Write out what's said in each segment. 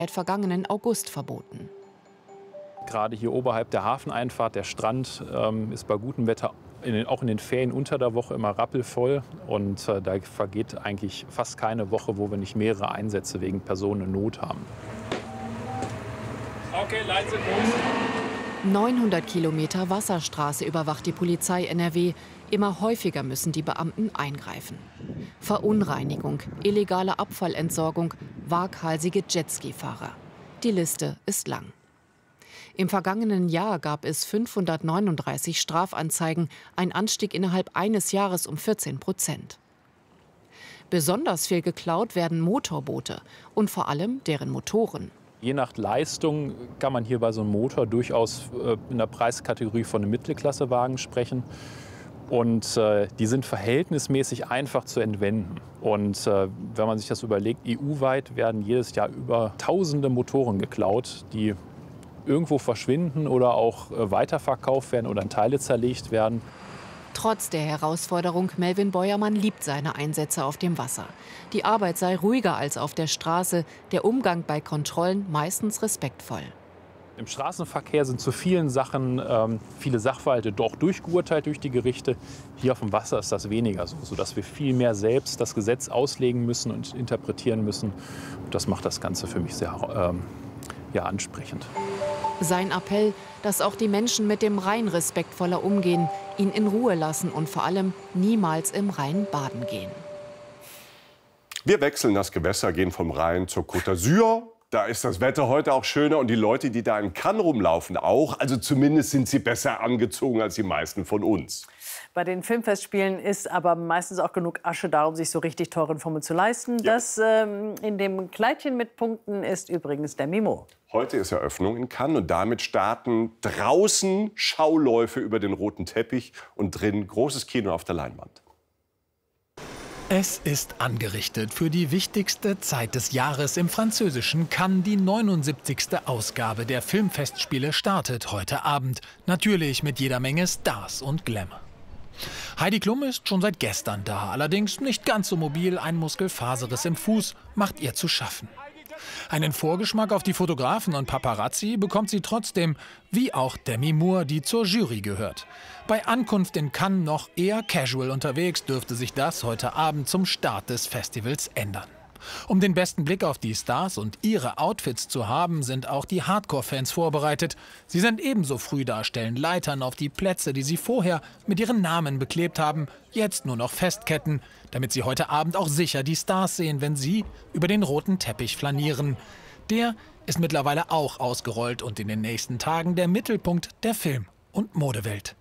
seit vergangenen August verboten. Gerade hier oberhalb der Hafeneinfahrt, der Strand ist bei gutem Wetter auch in den Ferien unter der Woche immer rappelvoll. Und da vergeht eigentlich fast keine Woche, wo wir nicht mehrere Einsätze wegen Personen in Not haben. Okay, Leute sind los. 900 Kilometer Wasserstraße überwacht die Polizei NRW. Immer häufiger müssen die Beamten eingreifen. Verunreinigung, illegale Abfallentsorgung, waghalsige Jetski-Fahrer. Die Liste ist lang. Im vergangenen Jahr gab es 539 Strafanzeigen, ein Anstieg innerhalb eines Jahres um 14%. Besonders viel geklaut werden Motorboote und vor allem deren Motoren. Je nach Leistung kann man hier bei so einem Motor durchaus in der Preiskategorie von einem Mittelklassewagen sprechen. Und die sind verhältnismäßig einfach zu entwenden. Und wenn man sich das überlegt, EU-weit werden jedes Jahr über tausende Motoren geklaut, die irgendwo verschwinden oder auch weiterverkauft werden oder in Teile zerlegt werden. Trotz der Herausforderung, Melvin Beuermann liebt seine Einsätze auf dem Wasser. Die Arbeit sei ruhiger als auf der Straße, der Umgang bei Kontrollen meistens respektvoll. Im Straßenverkehr sind zu vielen Sachen viele Sachverhalte doch durchgeurteilt durch die Gerichte. Hier auf dem Wasser ist das weniger so, sodass wir viel mehr selbst das Gesetz auslegen müssen und interpretieren müssen. Und das macht das Ganze für mich sehr ansprechend. Sein Appell, dass auch die Menschen mit dem Rhein respektvoller umgehen, ihn in Ruhe lassen und vor allem niemals im Rhein baden gehen. Wir wechseln das Gewässer, gehen vom Rhein zur Côte d'Azur. Da ist das Wetter heute auch schöner und die Leute, die da in Cannes rumlaufen, auch. Also zumindest sind sie besser angezogen als die meisten von uns. Bei den Filmfestspielen ist aber meistens auch genug Asche da, um sich so richtig teure Informen zu leisten. Ja. Das in dem Kleidchen mit Punkten ist übrigens Demi Moore. Heute ist Eröffnung in Cannes und damit starten draußen Schauläufe über den roten Teppich und drin großes Kino auf der Leinwand. Es ist angerichtet für die wichtigste Zeit des Jahres im französischen Cannes. Die 79. Ausgabe der Filmfestspiele startet heute Abend. Natürlich mit jeder Menge Stars und Glamour. Heidi Klum ist schon seit gestern da, allerdings nicht ganz so mobil. Ein Muskelfaserriss im Fuß macht ihr zu schaffen. Einen Vorgeschmack auf die Fotografen und Paparazzi bekommt sie trotzdem, wie auch Demi Moore, die zur Jury gehört. Bei Ankunft in Cannes noch eher casual unterwegs, dürfte sich das heute Abend zum Start des Festivals ändern. Um den besten Blick auf die Stars und ihre Outfits zu haben, sind auch die Hardcore-Fans vorbereitet. Sie sind ebenso früh da, stellen Leitern auf die Plätze, die sie vorher mit ihren Namen beklebt haben, jetzt nur noch festketten, damit sie heute Abend auch sicher die Stars sehen, wenn sie über den roten Teppich flanieren. Der ist mittlerweile auch ausgerollt und in den nächsten Tagen der Mittelpunkt der Film- und Modewelt.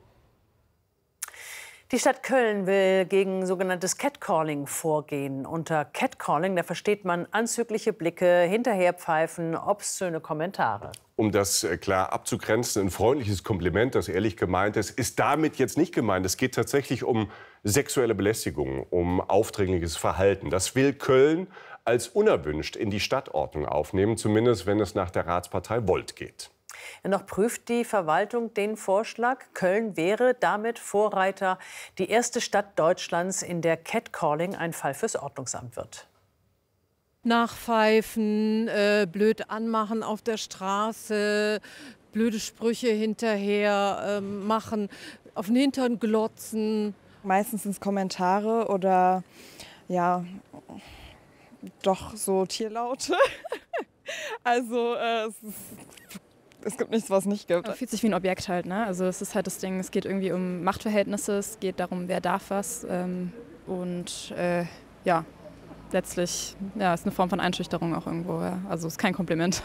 Die Stadt Köln will gegen sogenanntes Catcalling vorgehen. Unter Catcalling, da versteht man anzügliche Blicke, Hinterherpfeifen, obszöne Kommentare. Um das klar abzugrenzen, ein freundliches Kompliment, das ehrlich gemeint ist damit jetzt nicht gemeint. Es geht tatsächlich um sexuelle Belästigung, um aufdringliches Verhalten. Das will Köln als unerwünscht in die Stadtordnung aufnehmen, zumindest wenn es nach der Ratspartei Volt geht. Noch prüft die Verwaltung den Vorschlag. Köln wäre damit Vorreiter, die erste Stadt Deutschlands, in der Catcalling ein Fall fürs Ordnungsamt wird. Nachpfeifen, blöd anmachen auf der Straße, blöde Sprüche hinterher machen, auf den Hintern glotzen. Meistens sind es Kommentare oder ja, doch so Tierlaute. Also es gibt nichts, was es nicht gibt. Man fühlt sich wie ein Objekt halt, ne? Also es ist halt das Ding, es geht irgendwie um Machtverhältnisse, es geht darum, wer darf was. Ja, letztlich ja, ist eine Form von Einschüchterung auch irgendwo. Ja. Also ist kein Kompliment.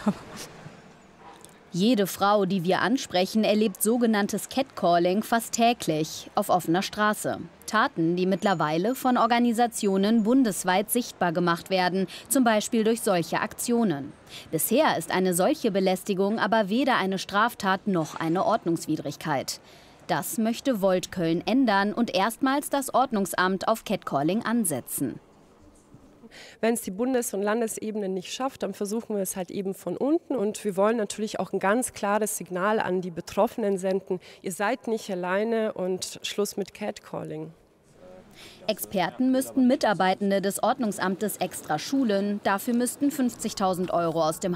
Jede Frau, die wir ansprechen, erlebt sogenanntes Catcalling fast täglich auf offener Straße. Taten, die mittlerweile von Organisationen bundesweit sichtbar gemacht werden, zum Beispiel durch solche Aktionen. Bisher ist eine solche Belästigung aber weder eine Straftat noch eine Ordnungswidrigkeit. Das möchte Volt Köln ändern und erstmals das Ordnungsamt auf Catcalling ansetzen. Wenn es die Bundes- und Landesebene nicht schafft, dann versuchen wir es halt eben von unten. Und wir wollen natürlich auch ein ganz klares Signal an die Betroffenen senden. Ihr seid nicht alleine und Schluss mit Catcalling. Experten müssten Mitarbeitende des Ordnungsamtes extra schulen. Dafür müssten 50.000 € aus dem